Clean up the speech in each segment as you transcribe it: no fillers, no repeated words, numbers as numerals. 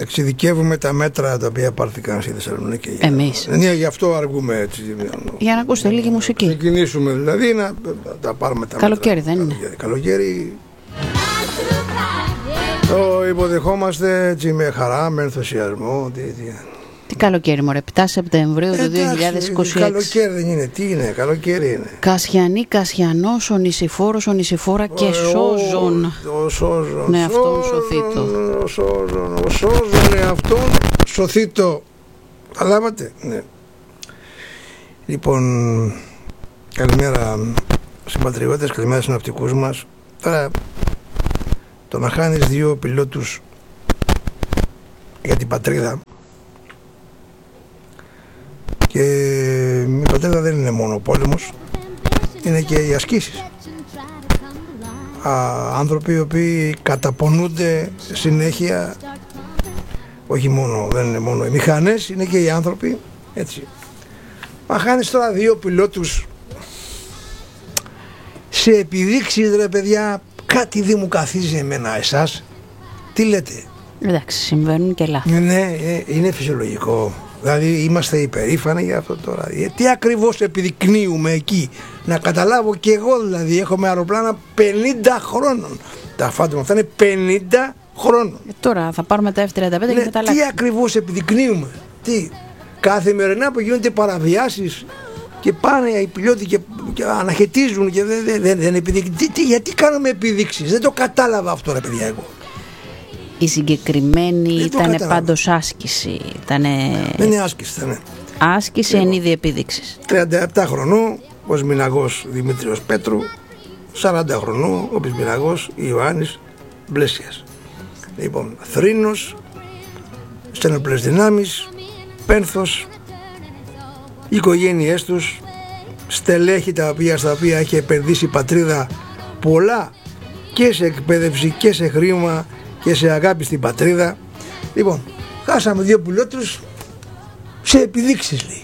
εξειδικεύουμε τα μέτρα τα οποία πάρθηκαν στη Θεσσαλονίκη. Εμείς. Ναι, γι' αυτό αργούμε έτσι. Για να ακούσετε λίγη μουσική. Να ξεκινήσουμε δηλαδή, να τα πάρουμε τα καλοκαίρι μέτρα. Δεν είναι? Καλοκαίρι. Το υποδεχόμαστε έτσι με χαρά, με ενθουσιασμό. Τι καλοκαίρι μωρέ, 7 Σεπτεμβρίου του 2026. Καλοκαίρι δεν είναι, τι είναι, καλοκαίρι είναι. Κασιανή, Κασιανός, ο Νησιφόρος, ο Νησιφόρα και Σόζον. Ο Σόζον. Ναι, αυτόν σωθήτο. Ο Σόζον εαυτόν σωθήτο. Καταλάβατε, ναι. Λοιπόν, καλημέρα συμπατριώτες, καλημέρα στους ναυτικούς μας. Τώρα, το να χάνεις 2 πιλότους για την πατρίδα, και η πατρίδα δεν είναι μόνο ο πόλεμος, είναι και οι ασκήσεις. Άνθρωποι οι οποίοι καταπονούνται συνέχεια, όχι μόνο, δεν είναι μόνο οι μηχανές, είναι και οι άνθρωποι, έτσι. Μα χάνεις τώρα 2 πιλότους σε επιδείξεις, ρε παιδιά, κάτι δεν μου καθίζει εμένα, εσάς, τι λέτε? Εντάξει, συμβαίνουν και λάθη. Ναι, είναι φυσιολογικό. Δηλαδή είμαστε υπερήφανοι για αυτό τώρα. Τι ακριβώς επιδεικνύουμε εκεί? Να καταλάβω και εγώ, δηλαδή έχουμε αεροπλάνα 50 χρόνων. Τα φάντομα αυτά είναι 50 χρόνων. Τώρα θα πάρουμε τα F-35 και μετά τι ακριβώς επιδεικνύουμε? Τι? Καθημερινά που γίνονται παραβιάσεις και πάνε οι πιλότοι και αναχαιτίζουν και δεν επιδεικνύουν. Γιατί κάνουμε επιδείξεις? Δεν το κατάλαβα αυτό, ρε παιδιά, εγώ. Η συγκεκριμένη ήταν πάντως άσκηση. Δεν είναι άσκηση, ήταν. Άσκηση εν είδη επίδειξης. 37 χρονών ο Σμιναγός Δημήτριος Πέτρου, 40 χρονών ο Πισμιναγός Ιωάννης Μπλέσιας. Λοιπόν, Θρήνος, στενοπλές δυνάμεις, Πένθος, οι οικογένειές τους, στελέχη στα οποία έχει επενδύσει η πατρίδα πολλά και σε εκπαίδευση και σε χρήμα και σε αγάπη στην πατρίδα. Λοιπόν, χάσαμε 2 πιλότους σε επιδείξεις, λέει.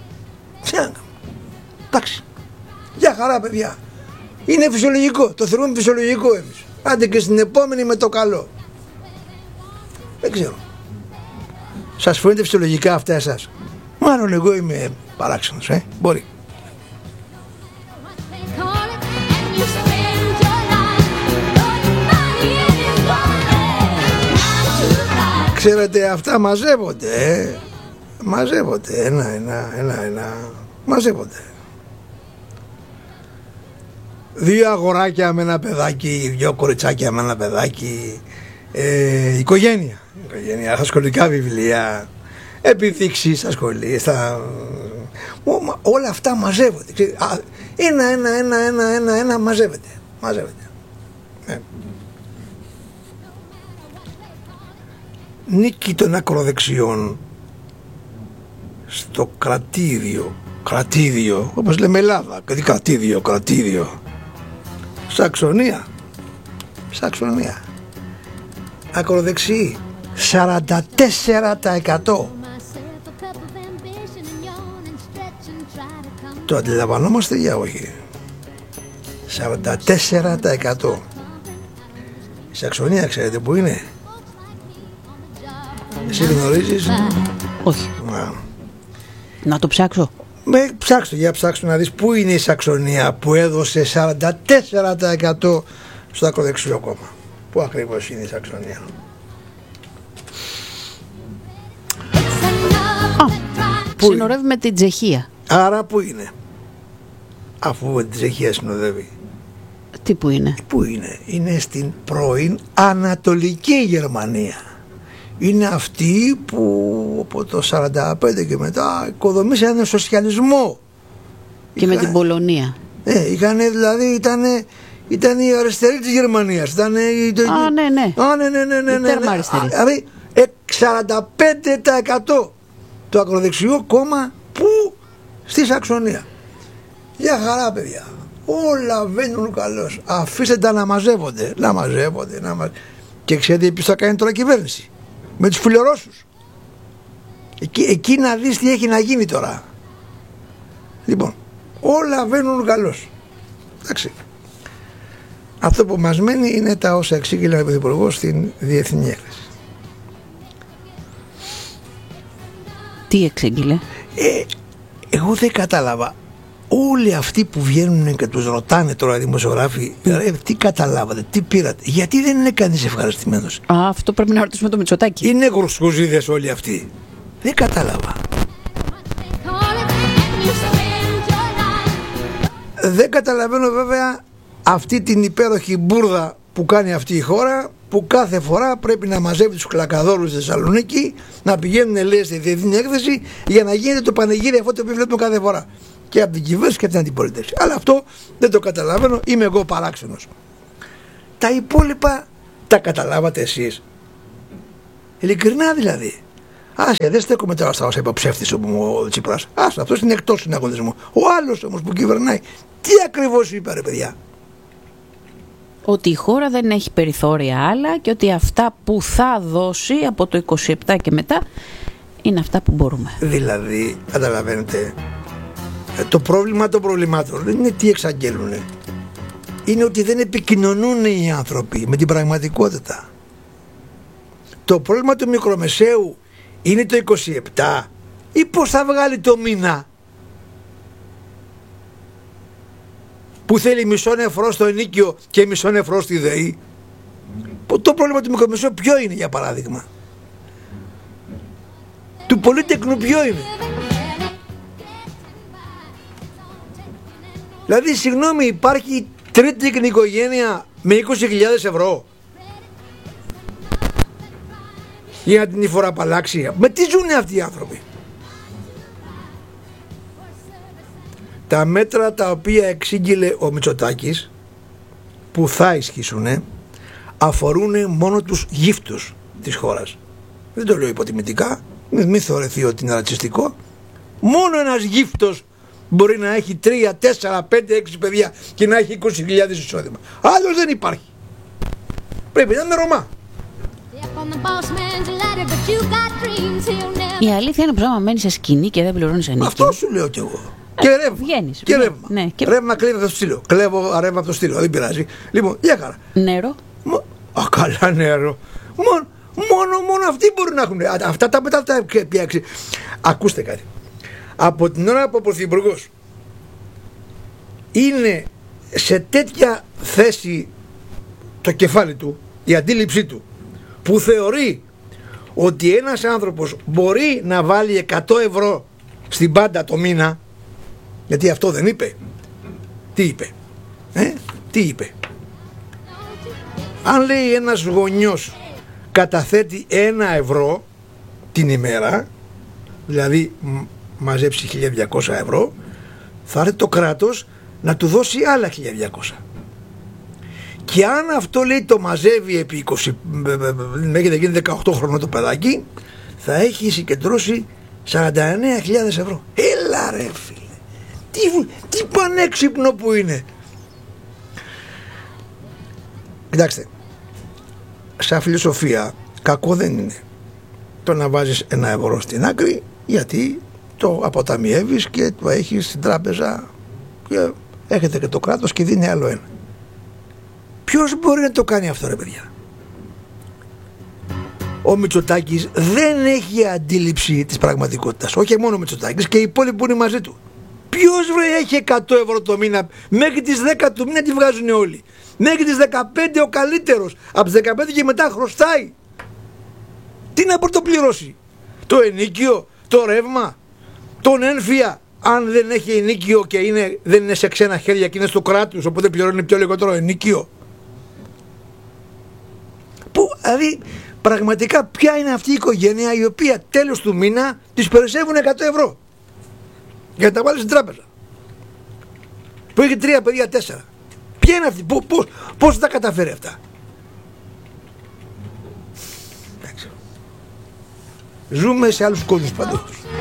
Εντάξει, για χαρά, παιδιά. Είναι φυσιολογικό, το θεωρούμε φυσιολογικό εμείς. Άντε και στην επόμενη με το καλό. Δεν ξέρω. Σας φαίνεται φυσιολογικά αυτά εσάς? Μάλλον εγώ είμαι παράξενος, μπορεί. Ξέρετε, αυτά μαζεύονται, μαζεύονται, ένα, μαζεύονται. 2 αγοράκια με ένα παιδάκι, 2 κοριτσάκια με ένα παιδάκι, οικογένεια, στα σχολικά βιβλία, επιδείξεις στα σχολεία, όλα αυτά μαζεύονται. Ένα, μαζεύεται. Νίκη των ακροδεξιών στο κρατήδιο, όπως λέμε Ελλάδα, κρατήδιο, Σαξονία, ακροδεξιοί 44%. Το αντιλαμβανόμαστε για όχι? 44%. Η Σαξονία ξέρετε που είναι? Εσύ γνωρίζεις? Όχι. Να το ψάξω. Ψάξτε να δεις πού είναι η Σαξονία που έδωσε 44% στο ακροδεξιό κόμμα. Πού ακριβώς είναι η Σαξονία? Συνορεύει με την Τσεχία. Άρα πού είναι? Αφού με την Τσεχία συνοδεύει. Τι που είναι? Πού είναι? Είναι στην πρώην Ανατολική Γερμανία. Είναι αυτοί που από το 45 και μετά οικοδομήσανε σοσιαλισμό. Και με την Πολωνία. Είχανε, δηλαδή ήταν η αριστερή της Γερμανίας. Ναι. Τέρμα αριστερή. Δηλαδή 45% το ακροδεξιό κόμμα που στη Σαξονία. Για χαρά, παιδιά. Όλα βαίνουν καλώς. Αφήστε τα να μαζεύονται. Και ξέρετε ποιος θα κάνει τώρα κυβέρνηση? Με τους φιλορώσους. Εκεί να δεις τι έχει να γίνει τώρα. Λοιπόν, όλα βαίνουν καλώς. Εντάξει. Αυτό που μας μένει είναι τα όσα εξήγηλε ο Πρωθυπουργός στην Διεθνή Έκθεση. Τι εξήγηλε? Εγώ δεν κατάλαβα. Όλοι αυτοί που βγαίνουν και τους ρωτάνε τώρα οι δημοσιογράφοι, τι καταλάβατε, τι πήρατε, γιατί δεν είναι κανείς ευχαριστημένος? Αυτό πρέπει να ρωτήσουμε το Μητσοτάκη. Είναι γρουσκουζίδες όλοι αυτοί. Δεν κατάλαβα. Δεν καταλαβαίνω βέβαια αυτή την υπέροχη μπουρδα που κάνει αυτή η χώρα, που κάθε φορά πρέπει να μαζεύει τους κλακαδόρους στη Θεσσαλονίκη, να πηγαίνουν, λέει, στη διεθνή έκθεση για να γίνεται το πανηγύρι αυτό το οποίο βλέπουμε κάθε φορά. Και από την κυβέρνηση και από την αντιπολίτευση. Αλλά αυτό δεν το καταλαβαίνω, είμαι εγώ παράξενος. Τα υπόλοιπα τα καταλάβατε εσείς? Ειλικρινά δηλαδή. Άσε, δεν στέκομαι τώρα στα όσα είπε ο ψεύτης ο Τσίπρας. Άσε, αυτός είναι εκτός συναγωνισμού. Ο άλλος όμως που κυβερνάει, τι ακριβώς είπε, ρε παιδιά? Ότι η χώρα δεν έχει περιθώρια άλλα και ότι αυτά που θα δώσει από το 27 και μετά είναι αυτά που μπορούμε. Δηλαδή, καταλαβαίνετε, το πρόβλημα των προβλημάτων δεν είναι τι εξαγγέλνουν. Είναι ότι δεν επικοινωνούν οι άνθρωποι με την πραγματικότητα. Το πρόβλημα του μικρομεσαίου είναι το 27 ή πώς θα βγάλει το μήνα που θέλει μισό νεφρό στο ενίκιο και μισό νεφρό στη ΔΕΗ? Το πρόβλημα του μικρομεσαίου ποιο είναι, για παράδειγμα? Του πολύτεκνου ποιο είναι? Δηλαδή, συγγνώμη, υπάρχει τρίτη οικογένεια με 20.000 ευρώ για να την φοραπαλλάξει? Με τι ζουν αυτοί οι άνθρωποι? Τα μέτρα τα οποία εξήγηλε ο Μητσοτάκης που θα ισχύσουν αφορούν μόνο τους γύφτους της χώρας. Δεν το λέω υποτιμητικά, μην θεωρηθεί ότι είναι ρατσιστικό. Μόνο ένας γύφτος μπορεί να έχει 3, 4, 5, 6 παιδιά και να έχει 20.000 εισόδημα. Άλλος δεν υπάρχει. Πρέπει να είναι Ρωμά. Η αλήθεια είναι πως άμα μένεις σε σκηνή και δεν πληρώνεις ενίκιο. Αυτό σου λέω κι εγώ. Και ρεύμα. Βγαίνεις. Και ρεύμα. Ναι, και... Ρεύμα κλέβει από το στήλο. Κλέβω ρεύμα από το στήλο. Δεν πειράζει. Λοιπόν, για χαρά. Νερό. Καλά, νερό. Μόνο αυτοί μπορούν να έχουν. Αυτά τα μετά τα πιάξει. Ακούστε κάτι. Από την ώρα που ο Πρωθυπουργός είναι σε τέτοια θέση το κεφάλι του, η αντίληψή του, που θεωρεί ότι ένας άνθρωπος μπορεί να βάλει 100 ευρώ στην πάντα το μήνα, γιατί αυτό δεν είπε. Τι είπε? Τι είπε? Αν λέει ένας γονιός καταθέτει 1 ευρώ την ημέρα, δηλαδή μαζέψει 1.200 ευρώ, θα έρθει το κράτος να του δώσει άλλα 1.200. Και αν αυτό, λέει, το μαζεύει επί 20, μέχρι να γίνει 18 χρονών το παιδάκι, θα έχει συγκεντρώσει 49.000 ευρώ. Έλα ρε φίλε, τι πανέξυπνο που είναι. Κοιτάξτε, σαν φιλοσοφία κακό δεν είναι το να βάζεις 1 ευρώ στην άκρη, γιατί το αποταμιεύεις και το έχεις στην τράπεζα και έχετε και το κράτος και δίνει άλλο 1. Ποιος μπορεί να το κάνει αυτό, ρε παιδιά? Ο Μητσοτάκης δεν έχει αντίληψη της πραγματικότητας. Όχι μόνο ο Μητσοτάκης, και οι υπόλοιποι που είναι μαζί του. Ποιος έχει 100 ευρώ το μήνα? Μέχρι τις 10 του μήνα τη βγάζουν όλοι. Μέχρι τις 15 ο καλύτερος. Από τις 15 και μετά χρωστάει. Τι να πρωτοπληρώσει? Το ενίκιο, το ρεύμα, τον ένφια. Αν δεν έχει ενίκιο και δεν είναι σε ξένα χέρια και είναι στο κράτος, οπότε πληρώνει πιο λιγότερο ενίκιο. Που, δηλαδή, πραγματικά ποια είναι αυτή η οικογένεια η οποία τέλος του μήνα της περισσεύουν 100 ευρώ για να τα βάλει στην τράπεζα, που έχει 3 παιδιά, 4? Ποια είναι αυτή? Πώς τα καταφέρει αυτά? Ζούμε σε άλλους κόσμους παντού.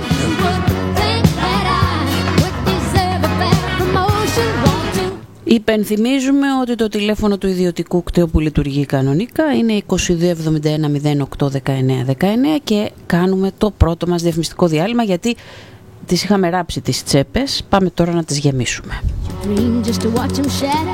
Υπενθυμίζουμε ότι το τηλέφωνο του ιδιωτικού κταίου που λειτουργεί κανονικά είναι 2271 08 19 19 και κάνουμε το πρώτο μας διαφημιστικό διάλειμμα, γιατί τις είχαμε ράψει τις τσέπες. Πάμε τώρα να τις γεμίσουμε.